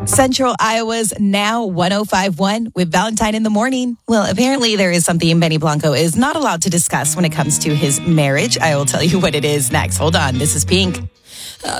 Central Iowa's Now 105.1 with Valentine in the morning. Well, apparently there is something Benny Blanco is not allowed to discuss when it comes to his marriage. I will tell you what it is next. Hold on. This is Pink.